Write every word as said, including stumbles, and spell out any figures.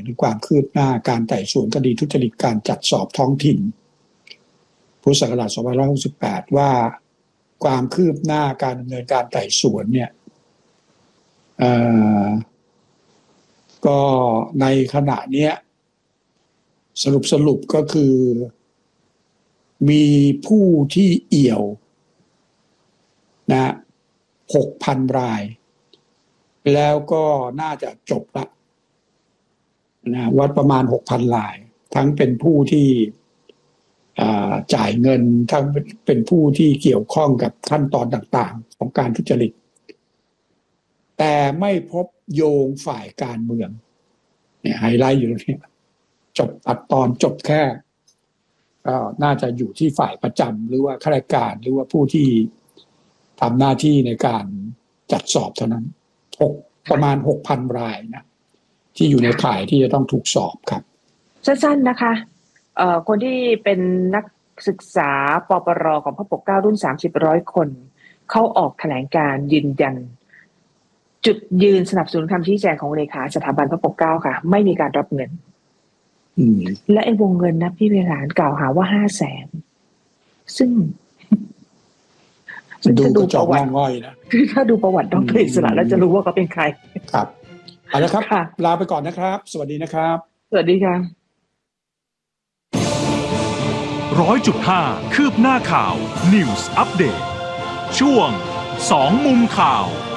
หรือความคืบหน้าการไต่สวนคดีทุจริตการจัดสอบท้องถิ่นพุทธศักราชสองพันห้าร้อยหกสิบแปดว่าความคืบหน้าการดำเนินการไต่สวนเนี่ยก็ในขณะนี้สรุปสรุปก็คือมีผู้ที่เอี่ยวนะ หกพัน รายแล้วก็น่าจะจบละนะวัดประมาณ หกพัน รายทั้งเป็นผู้ที่จ่ายเงินทั้งเป็นผู้ที่เกี่ยวข้องกับขั้นตอนต่างๆของการทุจริตแต่ไม่พบโยงฝ่ายการเมืองเนี่ยไฮไลท์อยู่ตรงนี้จบตัดตอนจบแค่ก็น่าจะอยู่ที่ฝ่ายประจำหรือว่าข้าราชการหรือว่าผู้ที่ทำหน้าที่ในการจัดสอบเท่านั้นหกประมาณ หกพัน รายนะที่อยู่ในข่ายที่จะต้องถูกสอบครับสั้นๆนะคะเอ่อคนที่เป็นนักศึกษาปปรของพระปกเกล้ารุ่นสามสิบ ร้อยคนเขาออกแถลงการยืนยันจุดยืนสนับสนุนคำชี้แจงของเลขาสถาบันพระปกเกล้าค่ะไม่มีการรับเงินและไอ้วงเงินนะพี่เวลานกล่าวหาว่าห้าแสนซึ่งดูประวัติง่อยนะถ้าดูประวัติดร.อิสระแล้วจะรู้ว่าเขาเป็นใครครับเอาละครับลาไปก่อนนะครับสวัสดีนะครับสวัสดีค่ะร้อยจุดห้าคืบหน้าข่าว News Update ช่วงสองมุมข่าว